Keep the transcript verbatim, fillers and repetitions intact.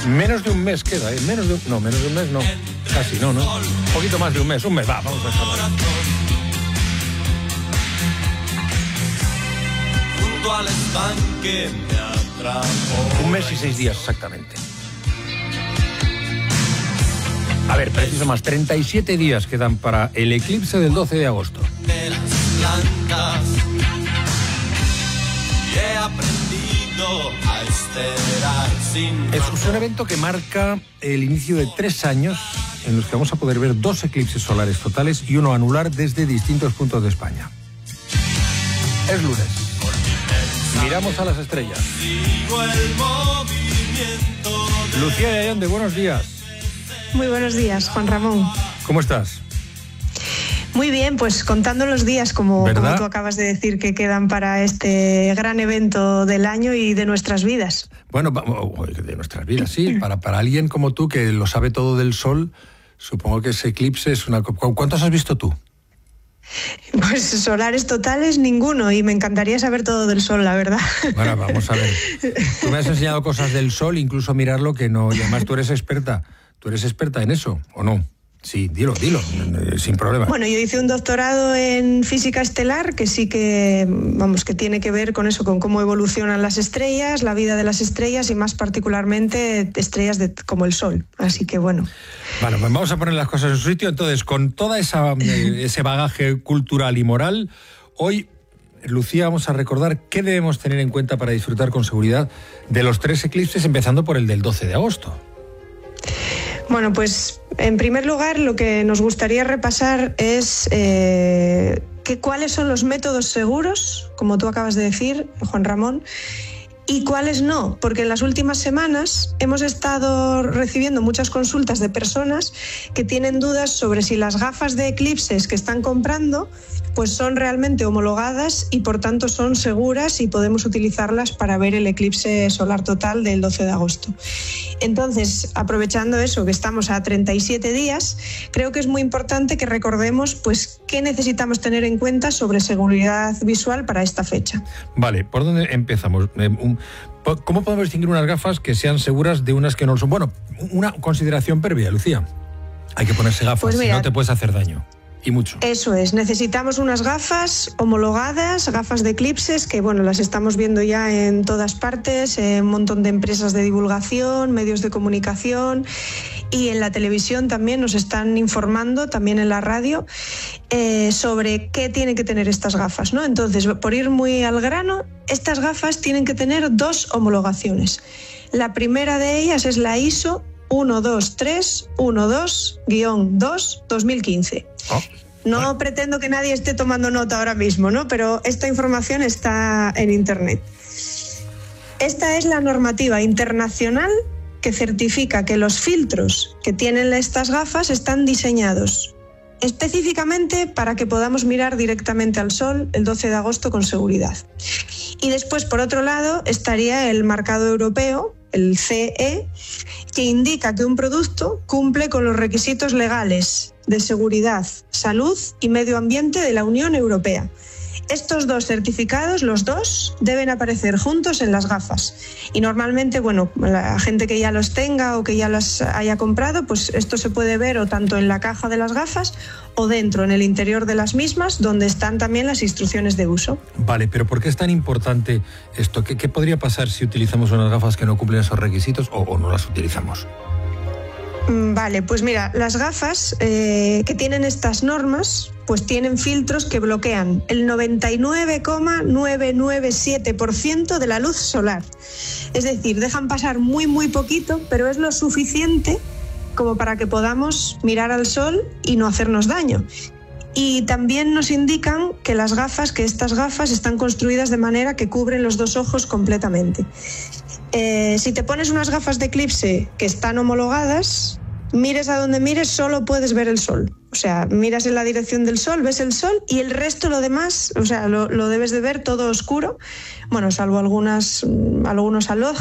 Menos de un mes queda, ¿eh? Menos de un... No, menos de un mes no. Casi no, ¿no? Un poquito más de un mes. Un mes, va, vamos a dejarlo. Junto al estanque me atrapó. Un mes y seis días, exactamente. A ver, preciso más. treinta y siete días quedan para el eclipse del doce de agosto. De las blancas. Y he aprendido a esperar sin... Es un evento que marca el inicio de tres años en los que vamos a poder ver dos eclipses solares totales y uno anular desde distintos puntos de España. Es lunes. Miramos a las estrellas. Lucía de Allende, buenos días. Muy buenos días, Juan Ramón. ¿Cómo estás? Muy bien, pues contando los días, como, como tú acabas de decir, que quedan para este gran evento del año y de nuestras vidas. Bueno, de nuestras vidas, sí. Para, para alguien como tú, que lo sabe todo del Sol, supongo que ese eclipse es una... ¿Cuántos has visto tú? Pues solares totales, ninguno, y me encantaría saber todo del Sol, la verdad. Bueno, vamos a ver. Tú me has enseñado cosas del Sol, incluso mirarlo, que no... Y además tú eres experta. ¿Tú eres experta en eso o no? Sí, dilo, dilo, sin problema. Bueno, yo hice un doctorado en física estelar, que sí que, vamos, que tiene que ver con eso, con cómo evolucionan las estrellas, la vida de las estrellas y más particularmente estrellas de, como el Sol. Así que bueno. Bueno, pues vamos a poner las cosas en su sitio. Entonces, con toda esa ese bagaje cultural y moral, hoy, Lucía, vamos a recordar qué debemos tener en cuenta para disfrutar con seguridad de los tres eclipses, empezando por el del doce de agosto. Bueno, pues en primer lugar lo que nos gustaría repasar es eh, que cuáles son los métodos seguros, como tú acabas de decir, Juan Ramón, y cuáles no, porque en las últimas semanas hemos estado recibiendo muchas consultas de personas que tienen dudas sobre si las gafas de eclipses que están comprando pues son realmente homologadas y por tanto son seguras y podemos utilizarlas para ver el eclipse solar total del doce de agosto. Entonces, aprovechando eso, que estamos a treinta y siete días, creo que es muy importante que recordemos pues qué necesitamos tener en cuenta sobre seguridad visual para esta fecha. Vale, ¿por dónde empezamos? ¿Cómo podemos distinguir unas gafas que sean seguras de unas que no lo son? Bueno, una consideración previa, Lucía. Hay que ponerse gafas, pues mira, si no te puedes hacer daño. Y mucho. Eso es, necesitamos unas gafas homologadas, gafas de eclipses, que bueno, las estamos viendo ya en todas partes, en un montón de empresas de divulgación, medios de comunicación y en la televisión también nos están informando, también en la radio, eh, sobre qué tienen que tener estas gafas, ¿no? Entonces, por ir muy al grano, estas gafas tienen que tener dos homologaciones. La primera de ellas es la I S O uno dos tres uno dos guión dos dos mil quince. Oh, no bueno. Pretendo que nadie esté tomando nota ahora mismo, ¿no? Pero esta información está en internet. Esta es la normativa internacional que certifica que los filtros que tienen estas gafas están diseñados específicamente para que podamos mirar directamente al Sol el doce de agosto con seguridad. Y después, por otro lado, estaría el marcado europeo, el C E, que indica que un producto cumple con los requisitos legales de seguridad, salud y medio ambiente de la Unión Europea. Estos dos certificados, los dos, deben aparecer juntos en las gafas. Y normalmente, bueno, la gente que ya los tenga o que ya las haya comprado, pues esto se puede ver o tanto en la caja de las gafas o dentro, en el interior de las mismas, donde están también las instrucciones de uso. Vale, pero ¿por qué es tan importante esto? ¿Qué, qué podría pasar si utilizamos unas gafas que no cumplen esos requisitos o, o no las utilizamos? Vale, pues mira, las gafas eh, que tienen estas normas pues tienen filtros que bloquean el noventa y nueve coma novecientos noventa y siete por ciento de la luz solar. Es decir, dejan pasar muy muy poquito, pero es lo suficiente como para que podamos mirar al sol y no hacernos daño. Y también nos indican que las gafas, que estas gafas están construidas de manera que cubren los dos ojos completamente. Eh, si te pones unas gafas de eclipse que están homologadas, mires a donde mires, solo puedes ver el sol. O sea, miras en la dirección del sol, ves el sol y el resto, lo demás, o sea, lo, lo debes de ver todo oscuro. Bueno, salvo algunas, algunos haló-